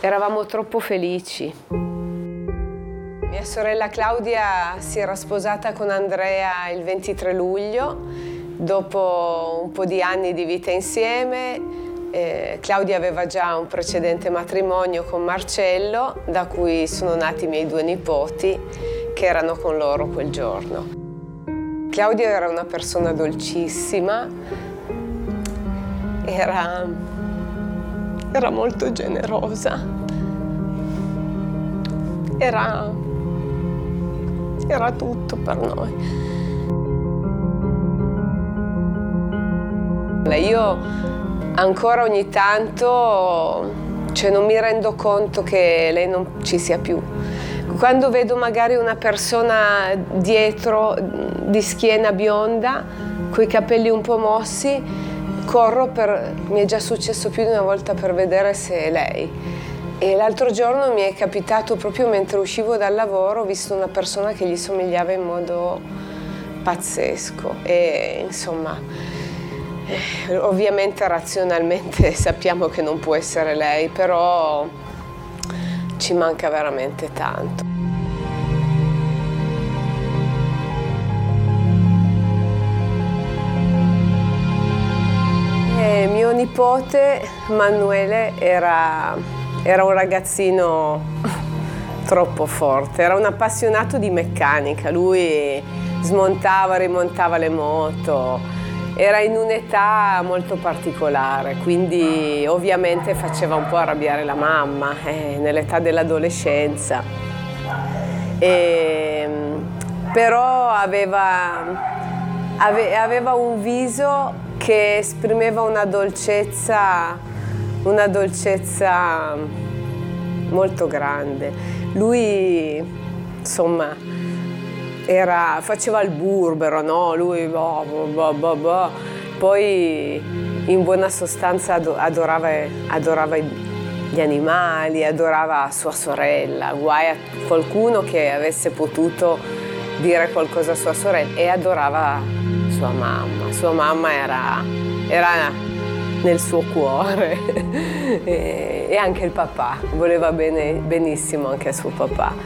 Eravamo troppo felici. Mia sorella Claudia si era sposata con Andrea il 23 luglio, dopo un po' di anni di vita insieme. Claudia aveva già un precedente matrimonio con Marcello, da cui sono nati i miei 2 nipoti, che erano con loro quel giorno. Claudia era una persona dolcissima, era molto generosa, era tutto per noi. Io ancora ogni tanto, non mi rendo conto che lei non ci sia più. Quando vedo magari una persona dietro, di schiena bionda, coi capelli un po' mossi, mi è già successo più di una volta per vedere se è lei. E l'altro giorno mi è capitato, proprio mentre uscivo dal lavoro, ho visto una persona che gli somigliava in modo pazzesco. E insomma, ovviamente razionalmente sappiamo che non può essere lei, però ci manca veramente tanto. Mio nipote Manuele era un ragazzino troppo forte, era un appassionato di meccanica, lui smontava, rimontava le moto, era in un'età molto particolare, quindi ovviamente faceva un po' arrabbiare la mamma nell'età dell'adolescenza, però aveva un viso che esprimeva una dolcezza molto grande. Lui, insomma, faceva il burbero, no? Lui, Poi, in buona sostanza, adorava gli animali, adorava sua sorella. Guai a qualcuno che avesse potuto dire qualcosa a sua sorella, e adorava sua mamma. Sua mamma era nel suo cuore e anche il papà, voleva benissimo anche a suo papà.